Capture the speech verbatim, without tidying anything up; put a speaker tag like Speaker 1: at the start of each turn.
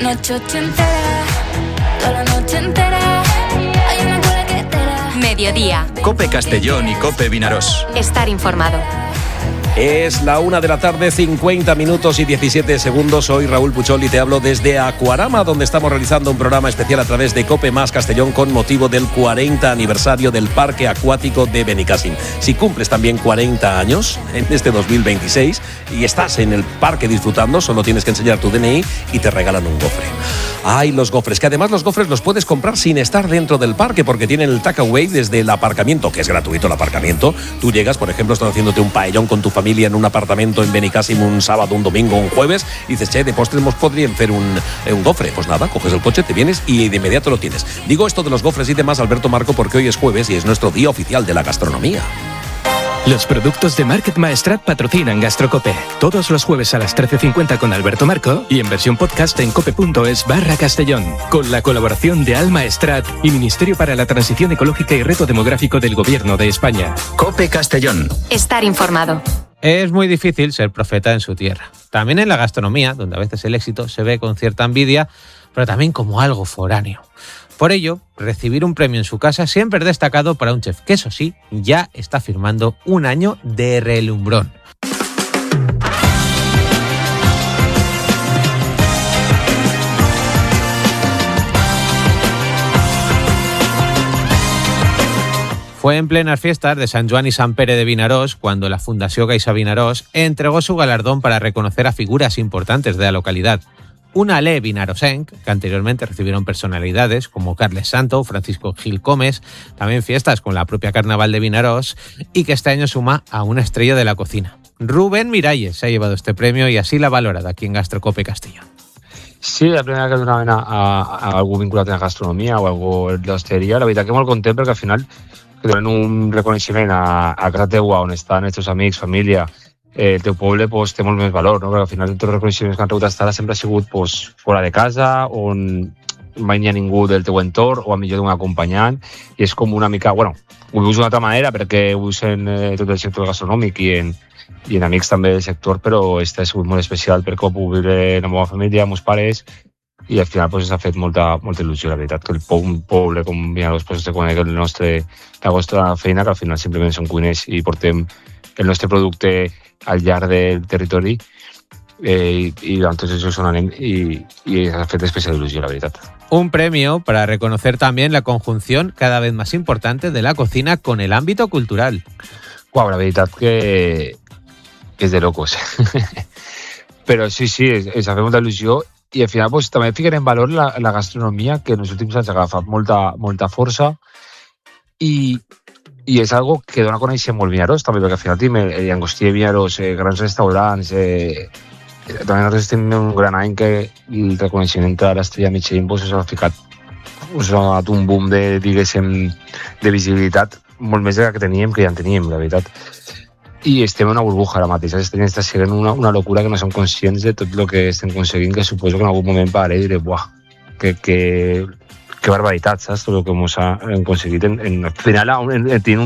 Speaker 1: noche entera, toda la noche entera. Hay una cola que te da.
Speaker 2: Mediodía.
Speaker 3: COPE Castellón y COPE Vinarós.
Speaker 2: Estar informado.
Speaker 4: Es la una de la tarde, cincuenta minutos y diecisiete segundos. Soy Raúl Puchol y te hablo desde Acuarama, donde estamos realizando un programa especial a través de COPE Más Castellón con motivo del cuarenta aniversario del Parque Acuático de Benicàssim. Si cumples también cuarenta años en este dos mil veintiséis y estás en el parque disfrutando, solo tienes que enseñar tu D N I y te regalan un gofre. ¡Ay, los gofres! Que además los gofres los puedes comprar sin estar dentro del parque porque tienen el takeaway desde el aparcamiento, que es gratuito el aparcamiento. Tú llegas, por ejemplo, estás haciéndote un paellón con tu familia en un apartamento en Benicàssim un sábado, un domingo, un jueves, y dices, che, de postre nos podrían hacer un, un gofre. Pues nada, coges el coche, te vienes y de inmediato lo tienes. Digo esto de los gofres y demás, Alberto Marco, porque hoy es jueves y es nuestro día oficial de la gastronomía.
Speaker 5: Los productos de Market Maestrat patrocinan Gastrocope. Todos los jueves a las trece cincuenta con Alberto Marco y en versión podcast en cope.es barra Castellón. Con la colaboración de Al Maestrat y Ministerio para la Transición Ecológica y Reto Demográfico del Gobierno de España.
Speaker 3: COPE Castellón.
Speaker 2: Estar informado.
Speaker 6: Es muy difícil ser profeta en su tierra. También en la gastronomía, donde a veces el éxito se ve con cierta envidia, pero también como algo foráneo. Por ello, recibir un premio en su casa siempre es destacado para un chef que, eso sí, ya está firmando un año de relumbrón. Fue en plenas fiestas de Sant Joan y Sant Pere de Vinarós cuando la Fundació Caixa Vinarós entregó su galardón para reconocer a figuras importantes de la localidad. Un alé vinarosenc, que anteriormente recibieron personalidades como Carles Santo, Francisco Gil Comes, también fiestas con la propia Carnaval de Vinarós, y que este año suma a una estrella de la cocina. Rubén Miralles se ha llevado este premio y así l'ha valorat aquí en Gastrocope Castellón.
Speaker 7: Sí, la primera que donaven a, a, a algú vinculat a la gastronomia o a algú de l'hostaleria, la veritat que molt content perquè al final que donen un reconeixement a, a casa teua on estan els teus amics, família, eh, el teu poble pues, té molt més valor, no? Perquè al final tots els reconeixements que han rebut estar sempre ha sigut pues, fora de casa, on mai n'hi ha ningú del teu entorn o a millor d'un acompanyant, i és com una mica, bueno, ho vius d'una altra manera perquè ho vius en eh, tot el sector gastronòmic i en, i en amics també del sector, però este ha sigut molt especial perquè ho puc viure amb la meva família, amb els meus pares, i al final pues, ha fet molta, molta il·lusió, la veritat, que el un poble com Vinaròs pues, se conegui el nostre, la nostra feina, que al final simplement som cuiners i portem el nostre producte al llarg del territori eh, y entonces eso sonanem y, y ha fet especial il·lusió, la veritat.
Speaker 6: Un premio para reconocer también la conjunción cada vez más importante de la cocina con el ámbito cultural.
Speaker 7: Guau, la veritat que, que és de locos. Però sí, sí, es, es ha fet molta il·lusió i al final pues, també fiquen en valor la, la gastronomia que en els últims anys ha agafat molta, molta força i, i és algo que dona a conèixer molt Vinaròs també, perquè al final tenim el Llangostí de Vinaròs, eh, grans restaurants, eh, també nosaltres tenim un gran any que el reconeixement de l'estrella Michelin pues, s'ha ficat us ha donat un boom de, diguéssim, de visibilitat molt més del que teníem, que ja en teníem, la veritat. I estem en una burbuja ara mateix, estem està sent una, una locura que no som conscients de tot el que estem aconseguint, que suposo que en algun moment pararé i diré, buah, que, que, que barbaritat, saps? Tot el que ens ha aconseguit. En, en, al final, en, en, en,